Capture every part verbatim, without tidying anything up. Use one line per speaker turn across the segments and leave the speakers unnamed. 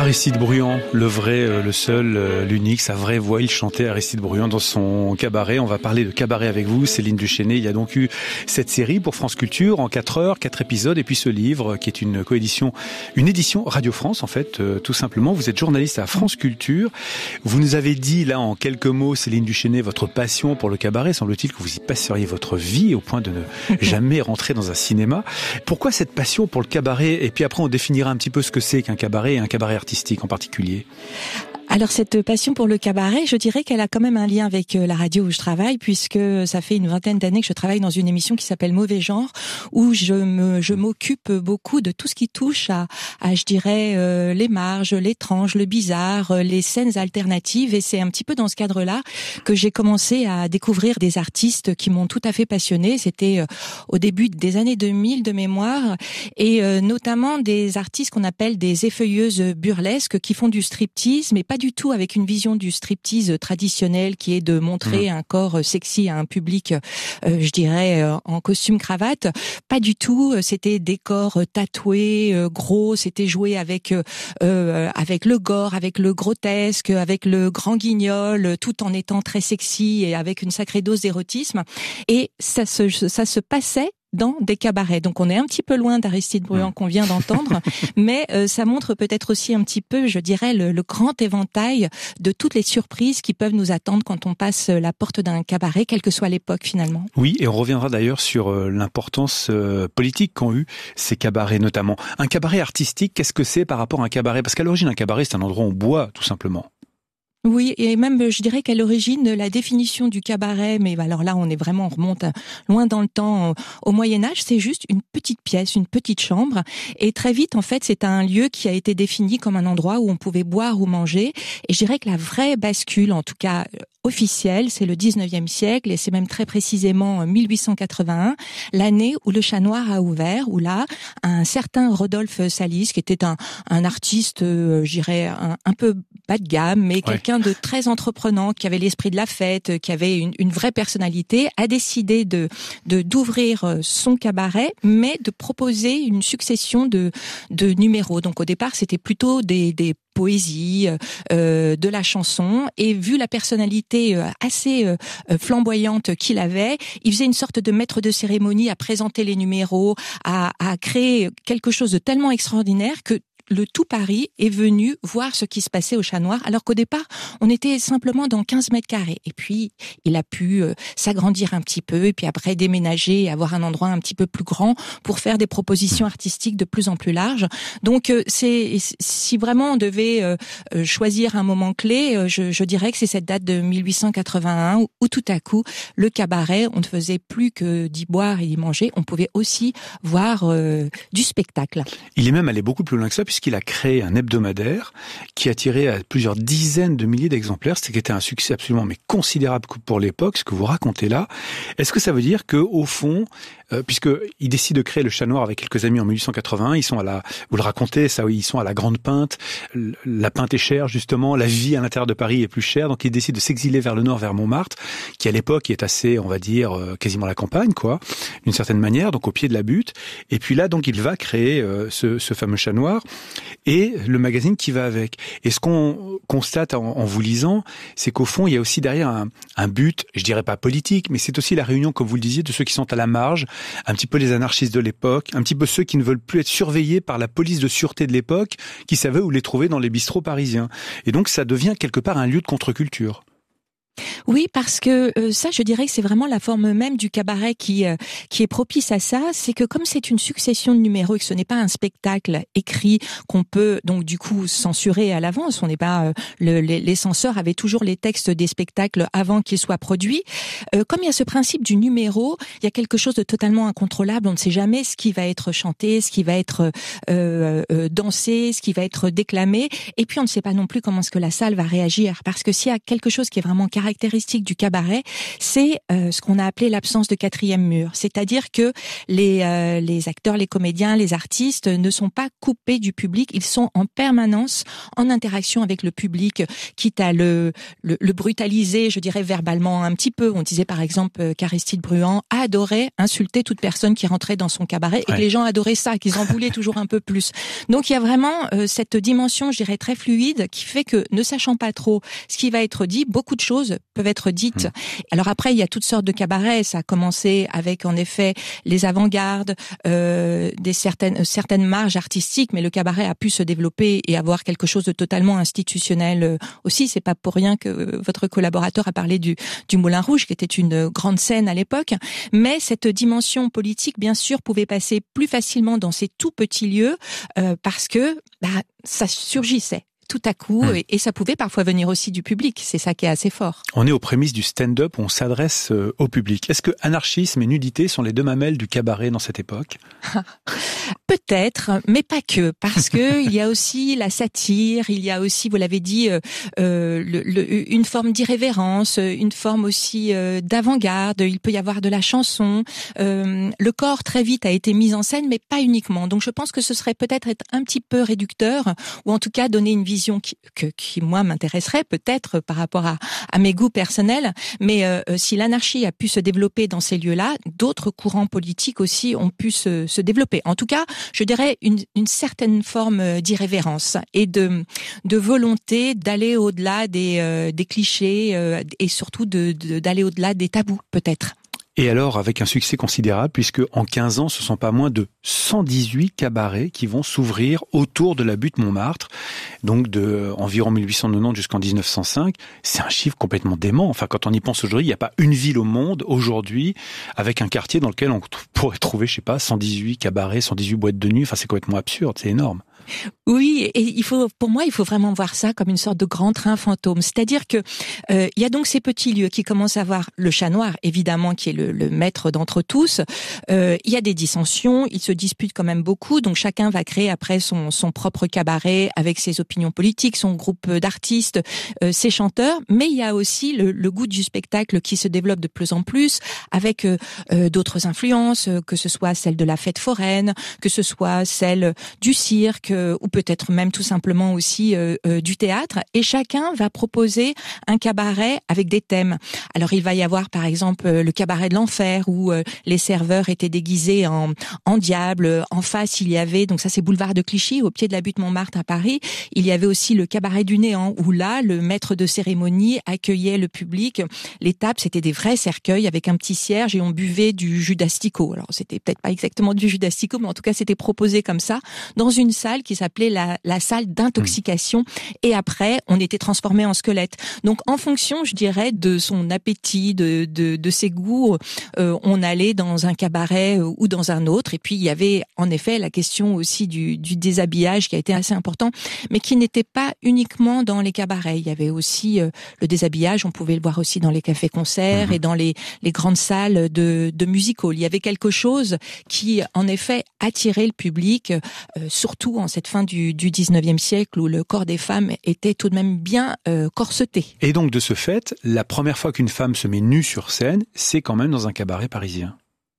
Aristide Bruand, le vrai, le seul, l'unique, sa vraie voix, il chantait Aristide Bruand dans son cabaret. On va parler de cabaret avec vous, Céline Duchesnay. Il y a donc eu cette série pour France Culture en quatre heures, quatre épisodes, et puis ce livre qui est une coédition, une édition Radio France en fait, euh, tout simplement. Vous êtes journaliste à France Culture. Vous nous avez dit là en quelques mots, Céline Duchesnay, votre passion pour le cabaret. Semble-t-il que vous y passeriez votre vie au point de ne jamais rentrer dans un cinéma. Pourquoi cette passion pour le cabaret? Et puis après, on définira un petit peu ce que c'est qu'un cabaret et un cabaret artistique en particulier.
Alors cette passion pour le cabaret, je dirais qu'elle a quand même un lien avec la radio où je travaille, puisque ça fait une vingtaine d'années que je travaille dans une émission qui s'appelle Mauvais Genre, où je me je m'occupe beaucoup de tout ce qui touche à, à je dirais euh, les marges, l'étrange, le bizarre, les scènes alternatives, et c'est un petit peu dans ce cadre-là que j'ai commencé à découvrir des artistes qui m'ont tout à fait passionnée. C'était euh, au début des années deux mille de mémoire, et euh, notamment des artistes qu'on appelle des effeuilleuses burlesques qui font du striptease, mais pas du tout avec une vision du striptease traditionnel qui est de montrer mmh. un corps sexy à un public, euh, je dirais, euh, en costume cravate. Pas du tout. C'était des corps tatoués, euh, gros. C'était joué avec euh, avec le gore, avec le grotesque, avec le grand guignol, tout en étant très sexy et avec une sacrée dose d'érotisme. Et ça se ça se passait dans des cabarets. Donc on est un petit peu loin d'Aristide Bruand qu'on vient d'entendre, mais euh, ça montre peut-être aussi un petit peu, je dirais, le, le grand éventail de toutes les surprises qui peuvent nous attendre quand on passe la porte d'un cabaret, quelle que soit l'époque finalement.
Oui, et on reviendra d'ailleurs sur euh, l'importance euh, politique qu'ont eu ces cabarets notamment. Un cabaret artistique, qu'est-ce que c'est par rapport à un cabaret? Parce qu'à l'origine, un cabaret, c'est un endroit où on boit, tout simplement.
Oui, et même, je dirais qu'à l'origine, la définition du cabaret, mais alors là, on est vraiment, on remonte loin dans le temps, au Moyen-Âge, c'est juste une petite pièce, une petite chambre. Et très vite, en fait, c'est un lieu qui a été défini comme un endroit où on pouvait boire ou manger. Et je dirais que la vraie bascule, en tout cas officielle, c'est le dix-neuvième siècle, et c'est même très précisément mille huit cent quatre-vingt-un, l'année où le Chat Noir a ouvert, où là, un certain Rodolphe Salis, qui était un, un artiste, euh, je dirais, un, un peu bas de gamme, mais ouais. quelqu'un de très entreprenant, qui avait l'esprit de la fête, qui avait une, une vraie personnalité, a décidé de, de d'ouvrir son cabaret, mais de proposer une succession de, de numéros. Donc au départ, c'était plutôt des, des poésie, euh, de la chanson, et vu la personnalité euh, assez euh, flamboyante qu'il avait, il faisait une sorte de maître de cérémonie à présenter les numéros, à, à créer quelque chose de tellement extraordinaire que le tout Paris est venu voir ce qui se passait au Chat Noir, alors qu'au départ, on était simplement dans quinze mètres carrés. Et puis, il a pu euh, s'agrandir un petit peu, et puis après déménager et avoir un endroit un petit peu plus grand pour faire des propositions artistiques de plus en plus larges. Donc, euh, c'est si vraiment on devait euh, choisir un moment clé, euh, je, je dirais que c'est cette date de mille huit cent quatre-vingt-un, où, où tout à coup, le cabaret, on ne faisait plus que d'y boire et d'y manger, on pouvait aussi voir euh, du spectacle.
Il est même allé beaucoup plus loin que ça, puisqu'il a créé un hebdomadaire qui a tiré à plusieurs dizaines de milliers d'exemplaires. C'était un succès absolument mais considérable pour l'époque, ce que vous racontez là. Est-ce que ça veut dire que au fond, euh, puisqu'il décide de créer le Chat Noir avec quelques amis en mille huit cent quatre-vingt-un, ils sont à la, vous le racontez, ça, ils sont à la Grande Pinte. La Pinte est chère justement, la vie à l'intérieur de Paris est plus chère, donc il décide de s'exiler vers le nord, vers Montmartre, qui à l'époque est assez, on va dire, euh, quasiment la campagne, quoi, d'une certaine manière, donc au pied de la butte. Et puis là, donc, il va créer euh, ce, ce fameux Chat Noir et le magazine qui va avec. Et ce qu'on constate en, en vous lisant, c'est qu'au fond, il y a aussi derrière un, un but, je dirais pas politique, mais c'est aussi la réunion, comme vous le disiez, de ceux qui sont à la marge, un petit peu les anarchistes de l'époque, un petit peu ceux qui ne veulent plus être surveillés par la police de sûreté de l'époque, qui savaient où les trouver dans les bistrots parisiens. Et donc, ça devient quelque part un lieu de contre-culture.
Oui, parce que euh, ça, je dirais que c'est vraiment la forme même du cabaret qui euh, qui est propice à ça. C'est que comme c'est une succession de numéros et que ce n'est pas un spectacle écrit qu'on peut donc du coup censurer à l'avance, on n'est pas euh, le, les, les censeurs avaient toujours les textes des spectacles avant qu'ils soient produits. Euh, comme il y a ce principe du numéro, il y a quelque chose de totalement incontrôlable. On ne sait jamais ce qui va être chanté, ce qui va être euh, euh, dansé, ce qui va être déclamé, et puis on ne sait pas non plus comment est-ce que la salle va réagir. Parce que s'il y a quelque chose qui est vraiment caractéristique caractéristique du cabaret, c'est euh, ce qu'on a appelé l'absence de quatrième mur. C'est-à-dire que les, euh, les acteurs, les comédiens, les artistes ne sont pas coupés du public. Ils sont en permanence en interaction avec le public, quitte à le, le, le brutaliser, je dirais verbalement un petit peu. On disait par exemple qu'Aristide Bruand adorait insulter toute personne qui rentrait dans son cabaret et ouais. que les gens adoraient ça, qu'ils en voulaient toujours un peu plus. Donc il y a vraiment euh, cette dimension, je dirais, très fluide qui fait que, ne sachant pas trop ce qui va être dit, beaucoup de choses peuvent être dites. Mmh. Alors après, il y a toutes sortes de cabarets. Ça a commencé avec, en effet, les avant-gardes, euh, des certaines, certaines marges artistiques, mais le cabaret a pu se développer et avoir quelque chose de totalement institutionnel aussi. C'est pas pour rien que votre collaborateur a parlé du, du Moulin Rouge, qui était une grande scène à l'époque. Mais cette dimension politique, bien sûr, pouvait passer plus facilement dans ces tout petits lieux, euh, parce que bah, ça surgissait tout à coup, mmh. et, et ça pouvait parfois venir aussi du public. C'est ça qui est assez fort.
On est aux prémices du stand-up où on s'adresse euh, au public. Est-ce que anarchisme et nudité sont les deux mamelles du cabaret dans cette époque?
Peut-être, mais pas que, parce que il y a aussi la satire, il y a aussi, vous l'avez dit, euh, euh, le, le, une forme d'irrévérence, une forme aussi euh, d'avant-garde. Il peut y avoir de la chanson. Euh, le corps très vite a été mis en scène, mais pas uniquement. Donc, je pense que ce serait peut-être être un petit peu réducteur, ou en tout cas donner une vision qui, que, qui moi m'intéresserait peut-être par rapport à, à mes goûts personnels. Mais euh, si l'anarchie a pu se développer dans ces lieux-là, d'autres courants politiques aussi ont pu se, se développer. En tout cas, je dirais une, une certaine forme d'irrévérence et de, de volonté d'aller au-delà des, euh, des clichés euh, et surtout de, de, d'aller au-delà des tabous, peut-être.
Et alors, avec un succès considérable, puisque en quinze ans, ce sont pas moins de cent dix-huit cabarets qui vont s'ouvrir autour de la butte Montmartre, donc de environ mille huit cent quatre-vingt-dix jusqu'en dix-neuf cent cinq. C'est un chiffre complètement dément. Enfin, quand on y pense aujourd'hui, il n'y a pas une ville au monde aujourd'hui avec un quartier dans lequel on pourrait trouver, je sais pas, cent dix-huit cabarets, cent dix-huit boîtes de nuit. Enfin, c'est complètement absurde, c'est énorme.
Oui, et il faut, pour moi, il faut vraiment voir ça comme une sorte de grand train fantôme. C'est-à-dire que euh, il y a donc ces petits lieux qui commencent à avoir le chat noir, évidemment, qui est le, le maître d'entre tous. Euh, il y a des dissensions, ils se disputent quand même beaucoup, donc chacun va créer après son, son propre cabaret avec ses opinions politiques, son groupe d'artistes, euh, ses chanteurs. Mais il y a aussi le, le goût du spectacle qui se développe de plus en plus avec euh, euh, d'autres influences, que ce soit celle de la fête foraine, que ce soit celle du cirque, ou peut-être même tout simplement aussi euh, euh, du théâtre, et chacun va proposer un cabaret avec des thèmes. Alors il va y avoir par exemple euh, le cabaret de l'enfer où euh, les serveurs étaient déguisés en, en diable. En face il y avait, donc ça c'est boulevard de Clichy, au pied de la butte Montmartre à Paris, il y avait aussi le cabaret du néant où là le maître de cérémonie accueillait le public. Les tables c'était des vrais cercueils avec un petit cierge et on buvait du jus d'asticot. Alors c'était peut-être pas exactement du jus d'asticot, mais en tout cas c'était proposé comme ça dans une salle qui s'appelait la, la salle d'intoxication. Mmh. Et après, on était transformé en squelette. Donc, en fonction, je dirais, de son appétit, de, de, de ses goûts, euh, on allait dans un cabaret euh, ou dans un autre. Et puis, il y avait, en effet, la question aussi du, du déshabillage qui a été assez important, mais qui n'était pas uniquement dans les cabarets. Il y avait aussi euh, le déshabillage, on pouvait le voir aussi dans les cafés-concerts mmh. et dans les, les grandes salles de, de music hall. Il y avait quelque chose qui, en effet, attirait le public, euh, surtout en cette fin du, du dix-neuvième siècle où le corps des femmes était tout de même bien euh, corseté.
Et donc, de ce fait, la première fois qu'une femme se met nue sur scène, c'est quand même dans un cabaret parisien.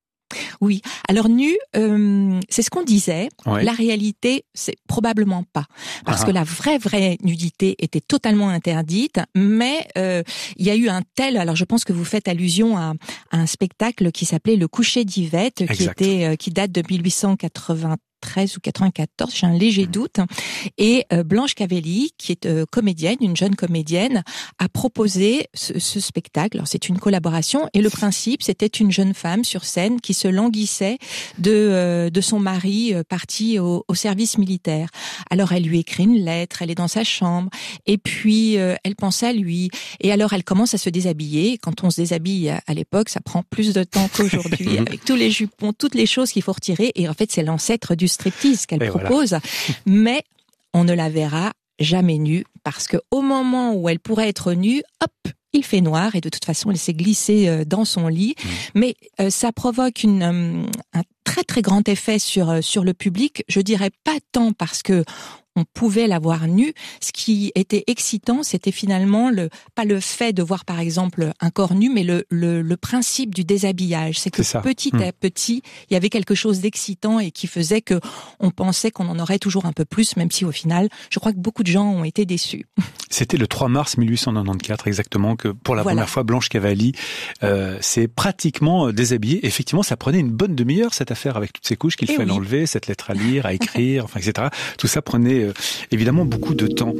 Oui. Alors nu, euh, c'est ce qu'on disait.
Ouais.
La réalité, c'est probablement pas, parce
ah.
que la vraie vraie nudité était totalement interdite. Mais euh, il y a eu un tel. Alors je pense que vous faites allusion à, à un spectacle qui s'appelait Le Coucher d'Yvette, exact. qui était euh, qui date de mille huit cent quatre-vingt-treize ou quatre-vingt-quatorze, j'ai un léger doute. Et euh, Blanche Cavelli, qui est euh, comédienne, une jeune comédienne, a proposé ce, ce spectacle. Alors c'est une collaboration et le principe, c'était une jeune femme sur scène qui se languissait de euh, de son mari euh, parti au, au service militaire. Alors elle lui écrit une lettre, elle est dans sa chambre et puis euh, elle pense à lui. Et alors elle commence à se déshabiller. Quand on se déshabille à, à l'époque, ça prend plus de temps qu'aujourd'hui avec tous les jupons, toutes les choses qu'il faut retirer. Et en fait, c'est l'ancêtre du striptease qu'elle et propose, voilà. Mais on ne la verra jamais nue parce que au moment où elle pourrait être nue, hop, il fait noir et de toute façon elle s'est glissée dans son lit. Mmh. Mais euh, ça provoque une, euh, un très très grand effet sur sur le public. Je dirais pas tant parce que on pouvait la voir nue. Ce qui était excitant, c'était finalement le pas le fait de voir par exemple un corps nu, mais le le, le principe du déshabillage. C'est que
C'est
petit
mmh.
à petit, il y avait quelque chose d'excitant et qui faisait que on pensait qu'on en aurait toujours un peu plus, même si au final, je crois que beaucoup de gens ont été déçus.
C'était le trois mars mille huit cent quatre-vingt-quatorze exactement que pour la voilà. première fois Blanche Cavalli euh, s'est pratiquement déshabillée. Effectivement, ça prenait une bonne demi-heure cette affaire avec toutes ces couches qu'il
Et
fallait
oui.
enlever, cette lettre à lire, à écrire, enfin et cetera. Tout ça prenait euh, évidemment beaucoup de temps.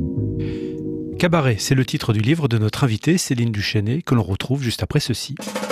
Cabaret, c'est le titre du livre de notre invitée Céline Duchesnay que l'on retrouve juste après ceci.